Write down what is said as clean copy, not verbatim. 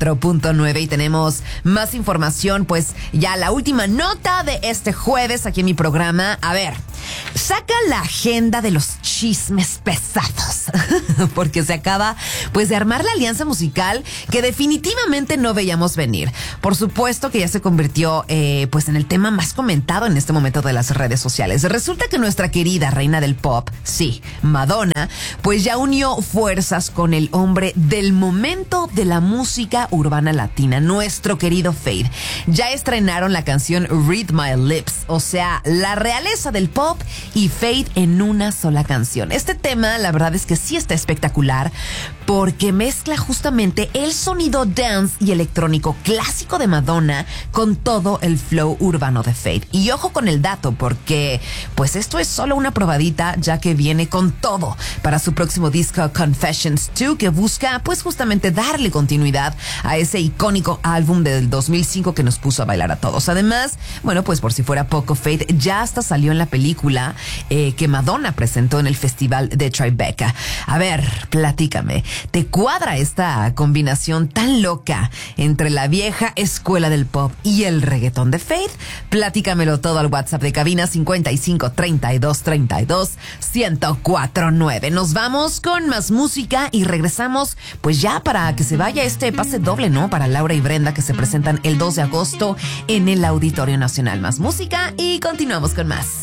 104.9 y tenemos más información, pues ya la última nota de este jueves aquí en mi programa. A ver, saca la agenda de los chismes pesados, porque se acaba pues de armar la alianza musical que definitivamente no veíamos venir. Por supuesto que ya se convirtió pues en el tema más comentado en este momento de las redes sociales. Resulta que nuestra querida reina del pop, sí, Madonna, pues ya unió fuerzas con el hombre del momento de la música urbana latina, nuestro querido Feid. Ya estrenaron la canción Read My Lips, o sea, la realeza del pop y Feid en una sola canción. Este tema, la verdad es que sí está espectacular porque mezcla justamente el sonido dance y electrónico clásico de Madonna con todo el flow urbano de Feid. Y ojo con el dato, porque pues esto es solo una probadita, ya que viene con todo para su próximo disco Confessions 2, que busca pues justamente darle continuidad a ese icónico álbum del 2005 que nos puso a bailar a todos. Además, bueno, pues por si fuera poco, Feid ya hasta salió en la película que Madonna presentó en el festival de Tribeca. A ver, platícame, ¿te cuadra esta combinación tan loca entre la vieja escuela del pop y el reggaetón de Feid? Platícamelo todo al WhatsApp de cabina 55 32 32 1049. Nos vamos con más música y regresamos pues ya para que se vaya este pase doble, ¿no? Para Laura y Brenda, que se presentan el 2 de agosto en el Auditorio Nacional. Más música y continuamos con más.